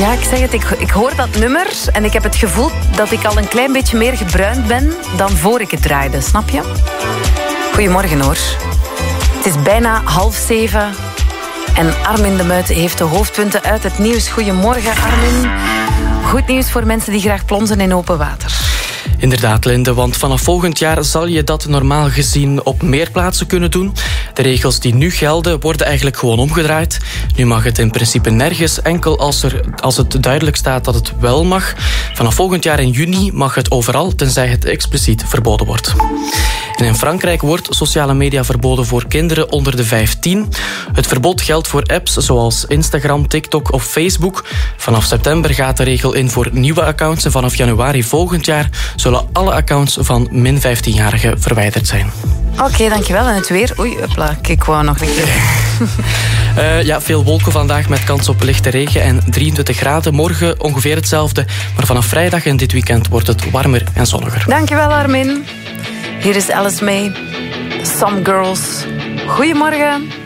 Ja, ik zeg het, ik hoor dat nummer en ik heb het gevoel dat ik al een klein beetje meer gebruind ben dan voor ik het draaide, snap je? Goedemorgen hoor. Het is bijna 6:30 en Armin de Muit heeft de hoofdpunten uit het nieuws. Goedemorgen Armin. Goed nieuws voor mensen die graag plonzen in open water. Inderdaad, Linde, want vanaf volgend jaar zal je dat normaal gezien op meer plaatsen kunnen doen. De regels die nu gelden worden eigenlijk gewoon omgedraaid. Nu mag het in principe nergens, enkel als het duidelijk staat dat het wel mag. Vanaf volgend jaar in juni mag het overal, tenzij het expliciet verboden wordt. En in Frankrijk wordt sociale media verboden voor kinderen onder de 15. Het verbod geldt voor apps zoals Instagram, TikTok of Facebook. Vanaf september gaat de regel in voor nieuwe accounts en vanaf januari volgend jaar zullen alle accounts van min 15-jarigen verwijderd zijn. Oké, dankjewel. En het weer? Oei, uppla, ik wou nog een keer. Veel wolken vandaag met kans op lichte regen en 23 graden. Morgen ongeveer hetzelfde, maar vanaf vrijdag en dit weekend wordt het warmer en zonniger. Dankjewel, Armin. Hier is Alice May. Some Girls. Goedemorgen.